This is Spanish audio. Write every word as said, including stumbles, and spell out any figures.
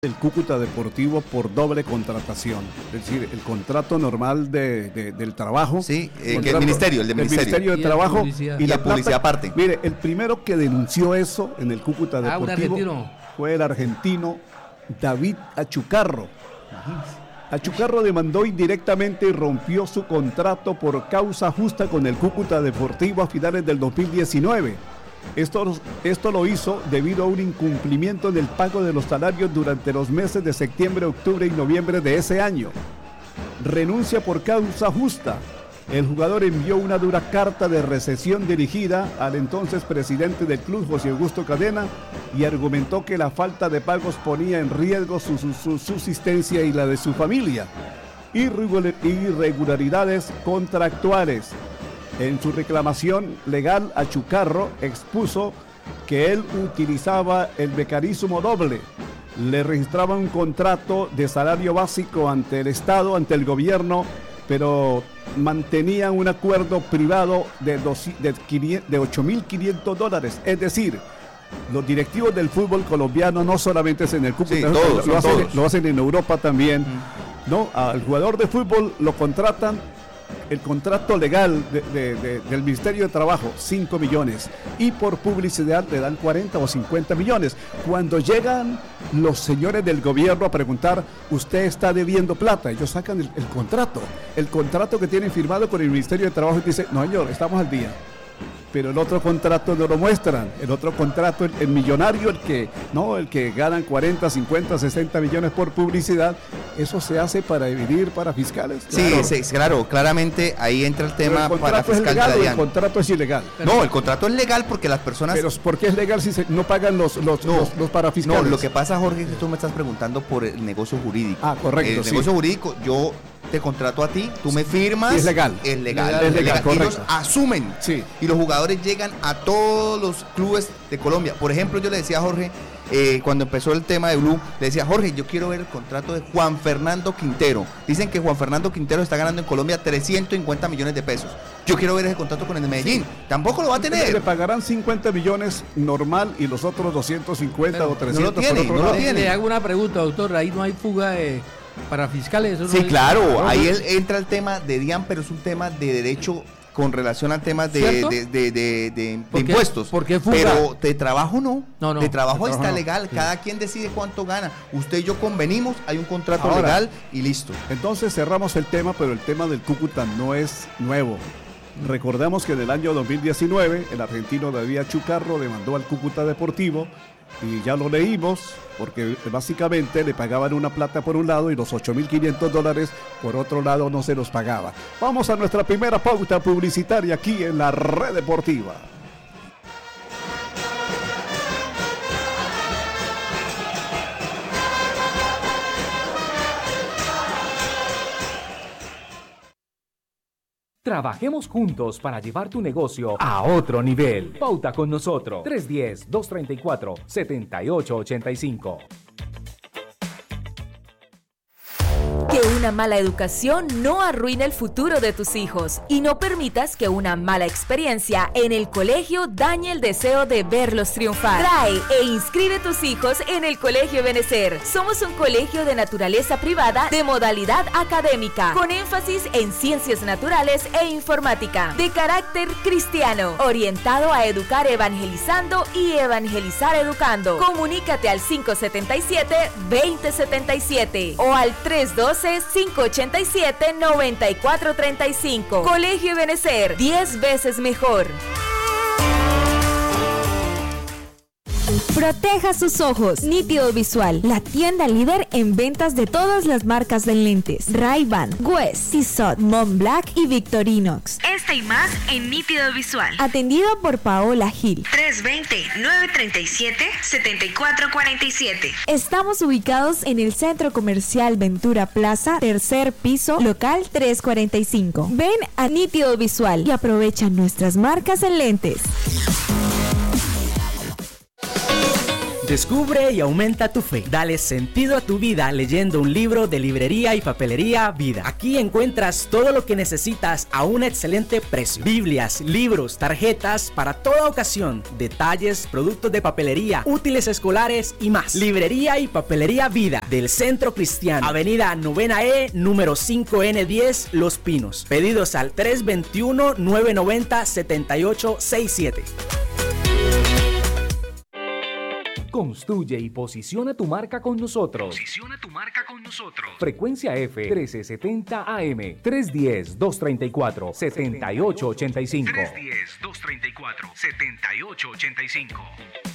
El Cúcuta Deportivo por doble contratación, es decir, el contrato normal de, de, del trabajo. Sí, eh, contrato, que el ministerio, el del ministerio. ministerio de y Trabajo publicidad. y, y la, la publicidad plata, aparte. Mire, el primero que denunció eso en el Cúcuta Ah, un Deportivo argentino. fue el argentino David Achucarro. Achucarro demandó indirectamente y rompió su contrato por causa justa con el Cúcuta Deportivo a finales del dos mil diecinueve. Esto, esto lo hizo debido a un incumplimiento en el pago de los salarios durante los meses de septiembre, octubre y noviembre de ese año. Renuncia por causa justa. El jugador envió una dura carta de recesión dirigida al entonces presidente del club, José Augusto Cadena, y argumentó que la falta de pagos ponía en riesgo su, su, su subsistencia y la de su familia. Irregularidades contractuales. En su reclamación legal, Achucarro expuso que él utilizaba el mecanismo doble. Le registraba un contrato de salario básico ante el Estado, ante el gobierno, pero mantenían un acuerdo privado de, de, de ocho mil quinientos dólares. Es decir, los directivos del fútbol colombiano no solamente es en el Cúcuta, sí, todos, lo, hacen, todos. lo hacen en Europa también. Mm. ¿No? Al jugador de fútbol lo contratan. El contrato legal de, de, de, del Ministerio de Trabajo, cinco millones, y por publicidad le dan cuarenta o cincuenta millones. Cuando llegan los señores del gobierno a preguntar, usted está debiendo plata, ellos sacan el, el contrato, el contrato que tienen firmado con el Ministerio de Trabajo y dicen, no señor, estamos al día. Pero el otro contrato no lo muestran, el otro contrato, el, el millonario, el que no, el que ganan cuarenta, cincuenta, sesenta millones por publicidad, eso se hace para dividir para fiscales. Claro. Sí, sí, claro, claramente ahí entra el tema el para fiscal. ¿Es legal o el contrato es ilegal? No, el contrato es legal porque las personas... Pero ¿por qué es legal si se, no pagan los, los, no, los, los parafiscales? No, lo que pasa, Jorge, es que tú me estás preguntando por el negocio jurídico. Ah, correcto, El sí. negocio jurídico, yo te contrato a ti, tú me firmas. Sí, es legal. Es legal. legal es legal, correcto. Ellos asumen. Sí. Y los jugadores llegan a todos los clubes de Colombia. Por ejemplo, yo le decía a Jorge, eh, cuando empezó el tema de Blue, le decía, Jorge, yo quiero ver el contrato de Juan Fernando Quintero. Dicen que Juan Fernando Quintero está ganando en Colombia trescientos cincuenta millones de pesos. Yo quiero ver ese contrato con el de Medellín. Tampoco lo va a tener. Le pagarán cincuenta millones normal y los otros doscientos cincuenta Pero o trescientos. No lo tiene, por otro no lado. lo tiene. Le hago una pregunta, doctor. Ahí no hay fuga de para fiscales. Eso Sí, no es... claro. Ahí él, entra el tema de DIAN, pero es un tema de derecho con relación a temas de, de, de, de, de, de ¿Por qué? impuestos. ¿Por qué fuga? Pero de trabajo no. No, no. De trabajo de está trabajo no. legal. Sí. Cada quien decide cuánto gana. Usted y yo convenimos, hay un contrato Ahora, legal y listo. Entonces cerramos el tema, pero el tema del Cúcuta no es nuevo. Recordemos que en el año dos mil diecinueve el argentino David Achucarro demandó al Cúcuta Deportivo y ya lo leímos porque básicamente le pagaban una plata por un lado y los ocho mil quinientos dólares por otro lado no se los pagaba. Vamos a nuestra primera pauta publicitaria aquí en la Red Deportiva. Trabajemos juntos para llevar tu negocio a otro nivel. Pauta con nosotros. tres uno cero, dos tres cuatro, siete ocho ocho cinco. Que una mala educación no arruine el futuro de tus hijos y no permitas que una mala experiencia en el colegio dañe el deseo de verlos triunfar. Trae e inscribe tus hijos en el Colegio Benecer. Somos un colegio de naturaleza privada de modalidad académica, con énfasis en ciencias naturales e informática, de carácter cristiano, orientado a educar evangelizando y evangelizar educando. Comunícate al cinco siete siete, dos cero siete siete o al tres uno dos, cinco ocho siete, nueve cuatro tres cinco. Colegio Benecer, diez veces mejor. Proteja sus ojos. Nítido Visual, la tienda líder en ventas de todas las marcas de lentes. Ray-Ban, Guess, Tissot, Montblanc y Victorinox. Este y más en Nítido Visual. Atendido por Paola Gil. tres dos cero, nueve tres siete, siete cuatro cuatro siete. Estamos ubicados en el Centro Comercial Ventura Plaza, tercer piso, local trescientos cuarenta y cinco. Ven a Nítido Visual y aprovecha nuestras marcas en lentes. Descubre y aumenta tu fe. Dale sentido a tu vida leyendo un libro de Librería y Papelería Vida. Aquí encuentras todo lo que necesitas a un excelente precio. Biblias, libros, tarjetas para toda ocasión, detalles, productos de papelería, útiles escolares y más. Librería y Papelería Vida del Centro Cristiano, Avenida Novena E, número cinco N diez, Los Pinos. Pedidos al tres dos uno, nueve nueve cero, siete ocho seis siete. Construye y posiciona tu marca con nosotros. Posiciona tu marca con nosotros. Frecuencia F trece setenta A M, tres uno cero, dos tres cuatro, siete ocho ocho cinco. tres uno cero, dos tres cuatro, siete ocho ocho cinco.